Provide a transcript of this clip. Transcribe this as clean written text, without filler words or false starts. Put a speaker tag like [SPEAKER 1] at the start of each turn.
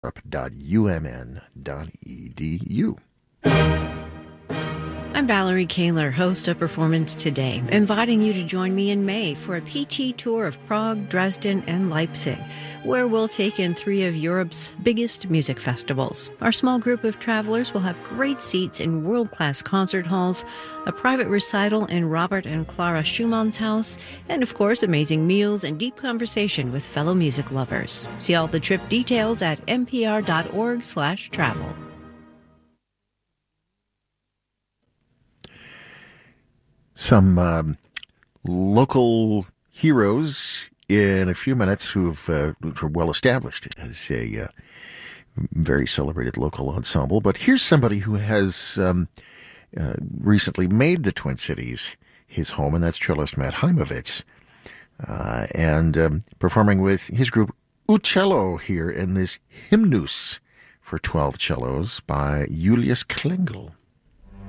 [SPEAKER 1] europe.umn.edu.
[SPEAKER 2] I'm Valerie Kaler, host of Performance Today, inviting you to join me in May for a PT tour of Prague, Dresden, and Leipzig, where we'll take in 3 of Europe's biggest music festivals. Our small group of travelers will have great seats in world-class concert halls, a private recital in Robert and Clara Schumann's house, and of course, amazing meals and deep conversation with fellow music lovers. See all the trip details at npr.org/travel.
[SPEAKER 1] Some local heroes in a few minutes who are well established as a very celebrated local ensemble. But here's somebody who has recently made the Twin Cities his home, and that's cellist Matt Heimovitz, and performing with his group Uccello here in this Hymnus for 12 cellos by Julius Klengel.